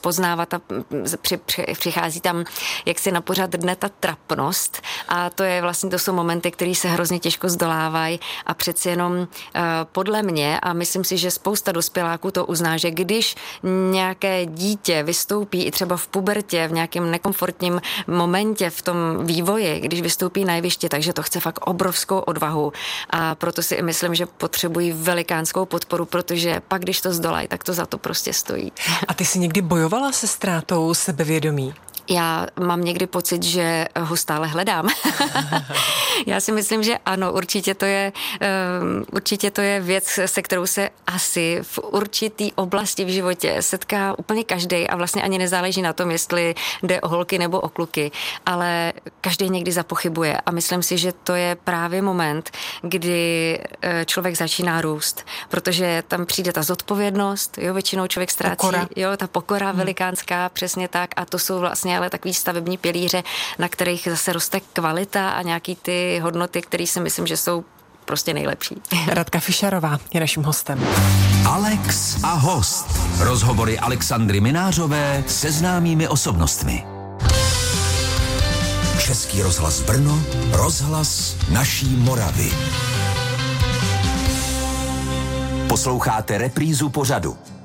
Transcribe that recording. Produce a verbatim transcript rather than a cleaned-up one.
poznávat a při, při, přichází tam jaksi na pořad dne ta trapnost a to je vlastně, to jsou momenty, které se hrozně těžko zdolávají a přeci jenom uh, podle mě a myslím si, že spousta dospěláků to uzná, že když nějaké dítě vystoupí i třeba v pubertě, v nějakém nekomfortním momentě v tom vývoji, když vystoupí na jeviště, takže to chce fakt obrovskou odvahu a proto si i myslím, že potřebují velikánskou podporu, protože pak, když to zdolají, tak to za to prostě stojí. A ty jsi někdy bojovala se ztrátou sebevědomí? Já mám někdy pocit, že ho stále hledám. Já si myslím, že ano, určitě to je, um, určitě to je věc, se kterou se asi v určitý oblasti v životě setká úplně každej a vlastně ani nezáleží na tom, jestli jde o holky nebo o kluky, ale každý někdy zapochybuje a myslím si, že to je právě moment, kdy člověk začíná růst, protože tam přijde ta zodpovědnost, jo, většinou člověk ztrácí, pokora. jo, ta pokora hmm. velikánská, přesně tak a to jsou vlastně ale takový stavební pilíře, na kterých zase roste kvalita a nějaký ty hodnoty, které si myslím, že jsou prostě nejlepší. Radka Fišarová je naším hostem. Alex a host. Rozhovory Alexandry Minářové se známými osobnostmi. Český rozhlas Brno, rozhlas naší Moravy. Posloucháte reprízu pořadu.